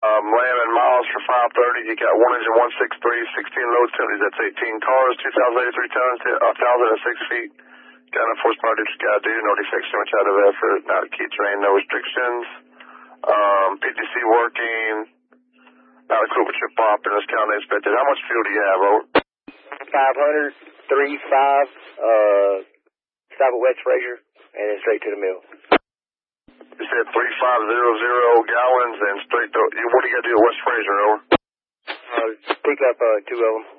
Lamb and Miles for 530. You got 1 engine 163, 16 load penalties. That's 18 cars, 2,083 tons, 1,006 feet. Got enough horsepower to do what you gotta do. No defects, too much out of effort. Not a key train, no restrictions. PTC working. Not a Cooper trip pop in this county inspected. How much fuel do you have, over? 500, 3.5, stop at West Fraser, and then straight to the mill. You said 3,500 gallons and straight to, what do you got to do at West Fraser, over? Pick up 2 of them.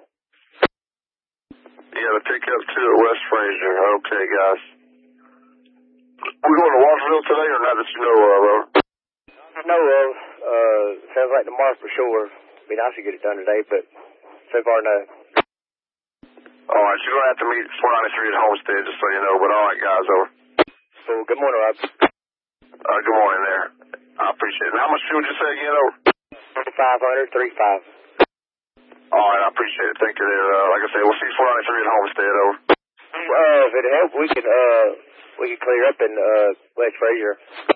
You got to pick up 2 at West Fraser. Okay, guys. We going to Waltersville today or not that you know of, over? I know of. Sounds like tomorrow for sure. It'd be nice to get it done today, but so far, no. All right, you're going to have to meet 493 at Homestead, just so you know. But all right, guys, over. So, good morning, Rob. Good morning there. I appreciate it. How much fuel did you say again, over? 500, 3.5. All right, I appreciate it. Thank you there. Like I said, we'll see 493 at Homestead, over. If it helps, we can clear up in West Fraser.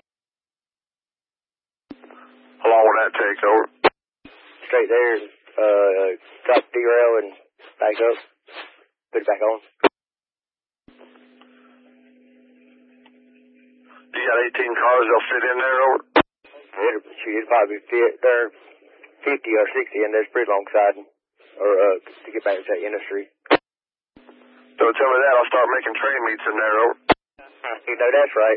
How long will that take, over? Straight there, drop the derail and back up. Put it back on. You got 18 cars they'll fit in there, over? It'd probably fit there 50 or 60 in there's pretty long siding, or to get back to that industry. Don't tell me that. I'll start making train meets in there, over. You know that's right.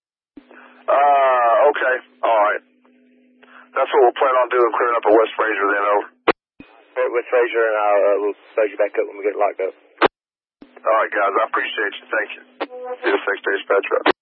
Okay. All right. That's what we'll plan on doing, clearing up at West Fraser then, over. West Fraser, and we'll load you back up when we get locked up. All right, guys. I appreciate you. Thank you. See you 6 days, Petra.